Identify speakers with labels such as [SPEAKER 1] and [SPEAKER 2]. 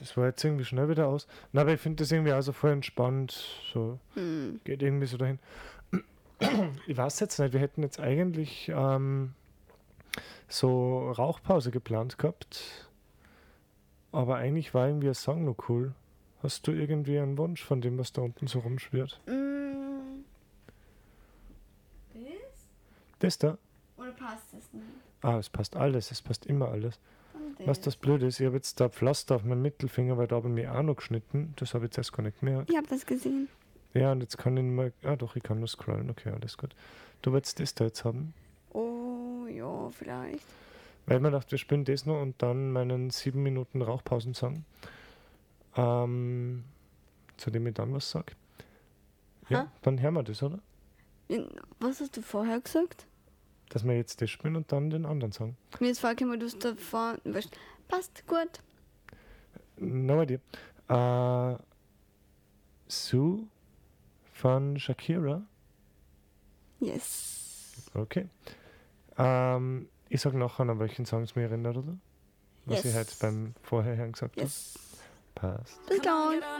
[SPEAKER 1] Das war jetzt irgendwie schnell wieder aus. Na, aber ich finde das irgendwie auch so voll entspannt. So geht irgendwie so dahin. Ich weiß jetzt nicht, wir hätten jetzt eigentlich so Rauchpause geplant gehabt. Aber eigentlich war irgendwie ein Song noch cool. Hast du irgendwie einen Wunsch von dem, was da unten so rumschwirrt? Das da?
[SPEAKER 2] Oder passt es nicht?
[SPEAKER 1] Ah, es passt alles, es passt immer alles. Was das Blöde ist, ich habe jetzt da Pflaster auf meinem Mittelfinger, weil da habe ich mich auch noch geschnitten. Das habe ich jetzt erst gar nicht gemerkt.
[SPEAKER 2] Ich habe das gesehen.
[SPEAKER 1] Ja, und jetzt kann ich nicht mehr. Ah, doch, ich kann nur scrollen. Okay, alles gut. Du willst das da jetzt haben?
[SPEAKER 2] Oh, ja, vielleicht.
[SPEAKER 1] Weil man dachte, wir spielen das noch und dann meinen 7 Minuten Rauchpausensong. Zu dem ich dann was sage. Ja, dann hören wir das, oder?
[SPEAKER 2] Was hast du vorher gesagt?
[SPEAKER 1] Dass wir jetzt das spielen und dann den anderen Song.
[SPEAKER 2] Mir ist vorgekommen, du hast davor. Passt gut.
[SPEAKER 1] Nochmal dir. Sue von Shakira.
[SPEAKER 2] Yes.
[SPEAKER 1] Okay. Ich sage nachher, an welchen Songs mich erinnert, oder? Was ich halt beim Vorherhören gesagt habe.
[SPEAKER 2] Yes.
[SPEAKER 1] Passt.
[SPEAKER 2] Bis gleich.